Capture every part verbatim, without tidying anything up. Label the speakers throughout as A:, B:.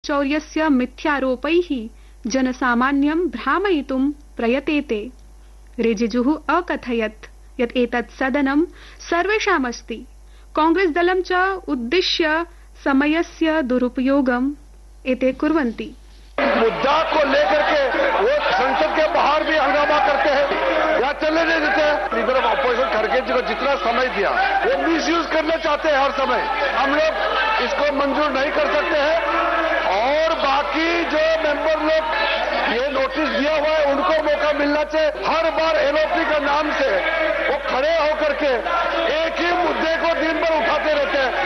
A: चौर्यस्य मिथ्यारोपैः जनसामान्यं भ्रामयितुं प्रयतेते। रिजिजुः अकथयत् यत् एतत् सदनं सर्वेषामस्ति, कांग्रेस दलं च उद्दिश्य समयस्य दुरुपयोगम् एते कुर्वन्ति।
B: मुद्दा को लेकर के वो संसद के बाहर भी हंगामा करते हैं या चले नहीं देते हैं। इधर अपोजिशन खड़गे जी को जितना समय दिया वो मिसयूज करना चाहते हैं हर समय। हम लोग इसको मंजूर नहीं कर सकते हैं और बाकी जो मेंबर लोग ये नोटिस दिया हुआ है उनको मौका मिलना चाहिए। हर बार एलओपी का नाम से वो खड़े होकर के एक ही मुद्दे को दिन भर उठाते रहते हैं।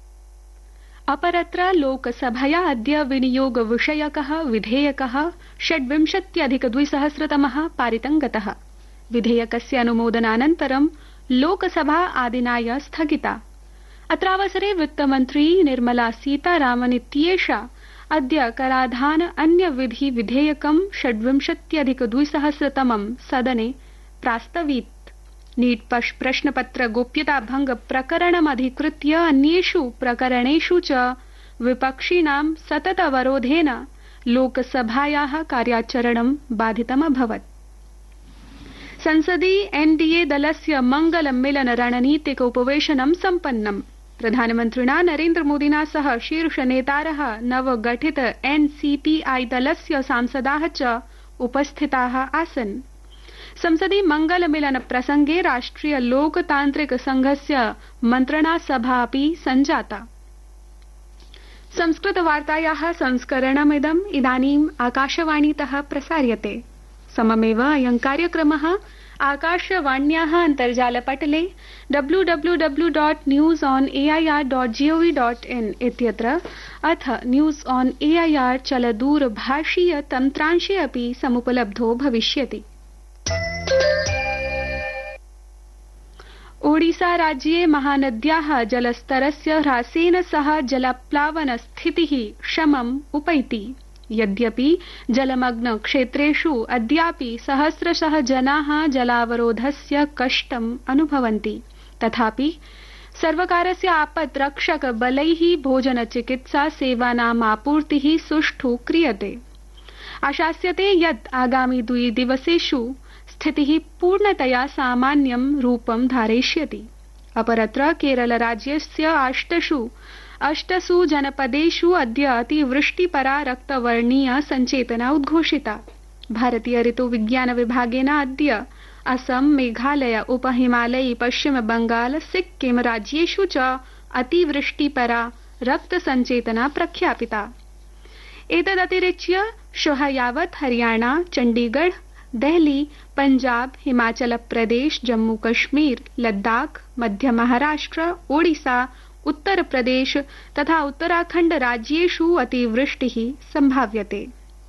A: अपरत्र लोकसभया अद्य विनियोग विषयकः विधेयकः षड्विंशत्यधिक द्विसहस्रतमः पारितं गतः। विधेयकस्य अनुमोदनानन्तरं लोकसभा आदिनाय स्थगिता। अत्रावसरे वित्तमन्त्री निर्मला सीतारामन् इत्येषा अद्य कराधान अन्य विधि विधेयकं षड्विंशत्यधिक द्विसहस्रतमं सदने प्रास्तवीत्। नीट प्रश्नपत्र गोप्यता भंग प्रकरणमधिकृत्य अन्येषु प्रकरणेषु च विपक्षिणां सततवरोधेन लोकसभायाः कार्याचरणं बाधितमभवत्। संसदि एनडीए दलस्य मंगल मिलन रणनीतिक उपवेशनं सम्पन्नम्। प्रधानमन्त्रिणा नरेन्द्रमोदिना सह शीर्षनेतारः नवगठित एनसीपीआई दलस्य सांसदाः च उपस्थिताः आसन्। संसदि मंगल मिलन प्रसंगे राष्ट्रिय लोकतांत्रिक संघस्य मंत्रणा सभा अपि संजाता। संस्कृत वार्तायाः संस्करणमिदम् इदानीम् आकाशवाणीतः प्रसार्यते। सममेव अयं कार्यक्रमः आकाशवाण्याः अन्तर्जालपटले W W W dot news on AIR dot gov dot in इत्यत्र अथ न्यूज ऑन एआईआर चलदूरभाषीय तन्त्रांशे अपि समुपलब्धो भविष्यति। ओडिसा राज्ये महानद्याः जलस्तरस्य ह्रासेन सह जलप्लावन स्थितिः शमम् उपैति। यद्यपि जलमग्न क्षेत्रेषु अद्यापि सहस्रशः जनाः जलावरोधस्य कष्टम् अनुभवन्ति, तथापि सर्वकारस्य आपत् रक्षक बलैः भोजन चिकित्सा सेवानाम् आपूर्तिः सुष्ठु क्रियते। आशास्यते यत् आगामि द्विदिवसेषु स्थितिः पूर्णतया सामान्यं रूपं धारयिष्यति। अपरत्र केरल राज्यस्य अष्टसु अष्टसु जनपदेषु अद्य अतिवृष्टिपरा रक्तवर्णीय संचेतना उद्घोषिता। भारतीय ऋतु विज्ञान विभागेन अद्य असम, मेघालय, उपहिमालयी, पश्चिम बंगाल, सिक्किम राज्येषु च अतिवृष्टिपरा रक्त संचेतना प्रख्यापिता। एतदतिरिच्य श्वः यावत् हरियाणा, चण्डीगढ़, देहली, पंजाब, हिमाचल प्रदेश, जम्मू कश्मीर, लद्दाख, मध्य महाराष्ट्र, ओडिसा, उत्तर प्रदेश तथा उत्तराखंड राज्येषु अतिवृष्टिः संभाव्यते।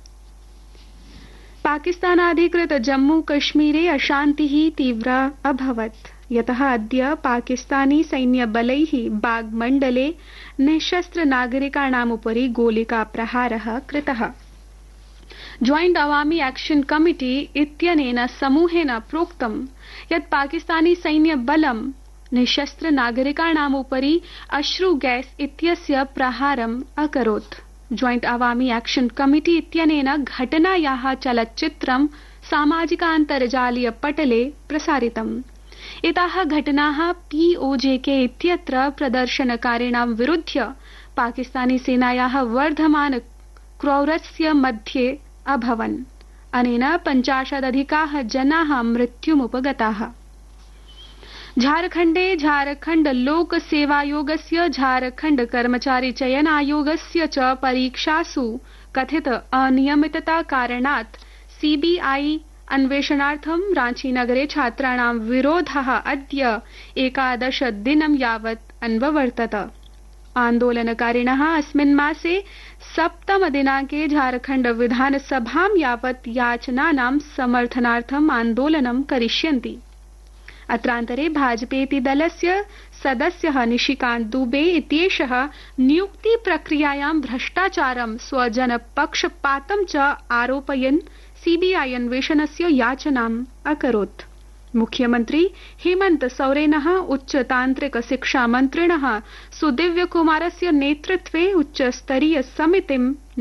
A: पाकिस्तानाधिकृत जम्मू कश्मीरे अशान्तिः तीव्रा अभवत्, यतः अद्य पाकिस्तानी सैन्यबलैः बाग मण्डले निःशस्त्र नागरिकाणामुपरि गोलिका प्रहारः कृतः। ज्वाइंट अवामी एक्शन कमिटी इत्यनेन समूहेन प्रोक्तं यत् पाकिस्तानी सैन्यबलं निःशस्त्र नागरिकाणामुपरि अश्रु गैस इत्यस्य प्रहारम् अकरोत्। ज्वाइंट अवामी एक्शन कमिटी इत्यनेन घटनायाः चलच्चित्रं सामाजिकान्तर्जालीय पटले प्रसारितम्। एताः घटनाः पीओजेके इत्यत्र प्रदर्शनकारिणां विरुध्य पाकिस्तानी सेनायाः वर्धमान क्रौरस्य मध्ये अभवन्। अनेन पञ्चाशदधिकाः जनाः मृत्युमुपगताः। झारखण्डे झारखण्ड लोक सेवायोगस्य झारखण्ड कर्मचारी चयन आयोगस्य च परीक्षासु कथित अनियमितता कारणात् सीबीआई अन्वेषणार्थं रांचीनगरे छात्राणां विरोधः अद्य एकादश दिनं यावत् अन्ववर्तत। आन्दोलनकारिणः अस्मिन् मासे सप्तम दिनाङ्के झारखण्ड विधानसभां यावत् याचनानां समर्थनार्थम् आन्दोलनं करिष्यन्ति। अत्रान्तरे भाजपेति दलस्य सदस्यः निशिकान्त दुबे इत्येषः नियुक्ति प्रक्रियायां भ्रष्टाचारं स्वजनपक्षपातं च आरोपयन् सीबीआई अन्वेषणस्य याचनाम् अकरोत्। मुख्यमन्त्री हेमन्त सोरेनः उच्चतान्त्रिक शिक्षामन्त्रिणः सुदिव्य कुमारस्य नेतृत्वे उच्चस्तरीय समितिं